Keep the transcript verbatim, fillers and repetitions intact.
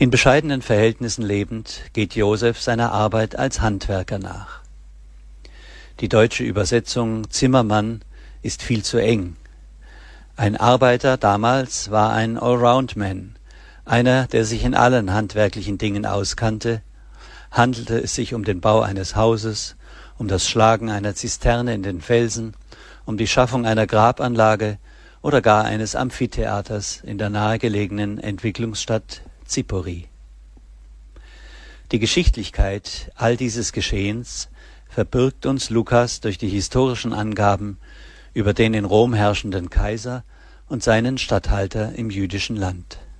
In bescheidenen Verhältnissen lebend, geht Josef seiner Arbeit als Handwerker nach. Die deutsche Übersetzung Zimmermann ist viel zu eng. Ein Arbeiter damals war ein Allround-Man, einer, der sich in allen handwerklichen Dingen auskannte. Handelte es sich um den Bau eines Hauses, um das Schlagen einer Zisterne in den Felsen, um die Schaffung einer Grabanlage oder gar eines Amphitheaters in der nahegelegenen Entwicklungsstadt Zipori. Die Geschichtlichkeit all dieses Geschehens verbirgt uns Lukas durch die historischen Angaben über den in Rom herrschenden Kaiser und seinen Statthalter im jüdischen Land.